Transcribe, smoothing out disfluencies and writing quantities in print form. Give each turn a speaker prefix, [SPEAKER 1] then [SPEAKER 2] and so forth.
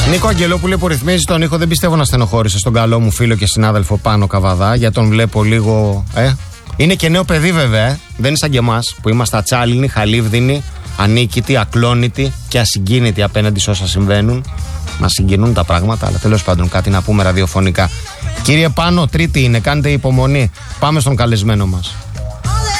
[SPEAKER 1] Νίκο Αγγελόπουλε που ρυθμίζει τον ήχο, δεν πιστεύω να στενοχώρησε στον καλό μου φίλο και συνάδελφο Πάνο Καβαδά, για τον βλέπω λίγο. Είναι και νέο παιδί βέβαια, δεν είναι σαν και εμάς που είμαστε ατσάλινοι, χαλίβδινοι, ανίκητοι, ακλόνητοι και ασυγκίνητοι απέναντι σε όσα συμβαίνουν. Μας συγκινούν τα πράγματα, αλλά τέλος πάντων κάτι να πούμε ραδιοφωνικά. Κύριε Πάνο, Τρίτη είναι, κάντε υπομονή. Πάμε στον καλεσμένο μας.